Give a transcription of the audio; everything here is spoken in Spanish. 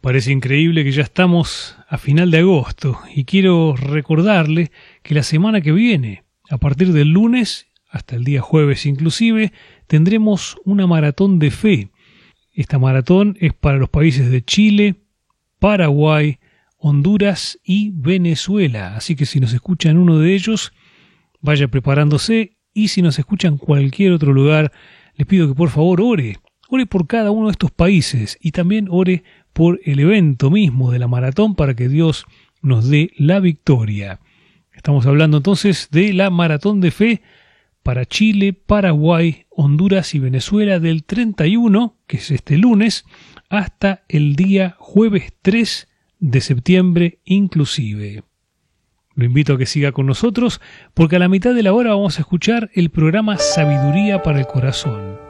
Parece increíble que ya estamos a final de agosto y quiero recordarle que la semana que viene, a partir del lunes hasta el día jueves inclusive, tendremos una maratón de fe. Esta maratón es para los países de Chile, Paraguay, Honduras y Venezuela. Así que si nos escucha en uno de ellos, vaya preparándose, y si nos escucha en cualquier otro lugar, les pido que por favor ore por cada uno de estos países y también ore por el evento mismo de la maratón para que Dios nos dé la victoria. Estamos hablando entonces de la maratón de fe para Chile, Paraguay, Honduras y Venezuela del 31, que es este lunes, hasta el día jueves 3 de septiembre inclusive. Lo invito a que siga con nosotros porque a la mitad de la hora vamos a escuchar el programa Sabiduría para el Corazón.